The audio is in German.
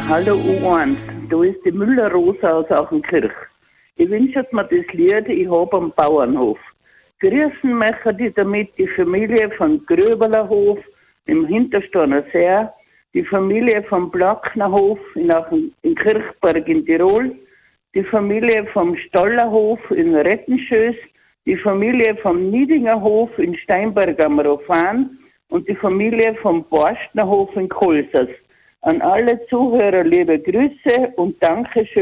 Hallo U1, da ist die Müller-Rosa aus Auchenkirch. Ich wünsche mir das Lied «Ich hab am Bauernhof». Grüßen möchte ich damit die Familie von Gröberlerhof im Hintersteiner See, die Familie vom Blacknerhof in Kirchberg in Tirol, die Familie vom Stollerhof in Rettenschöß, die Familie vom Niedingerhof in Steinberg am Rofan und die Familie vom Borstnerhof in Kolsers. An alle Zuhörer liebe Grüße und Dankeschön.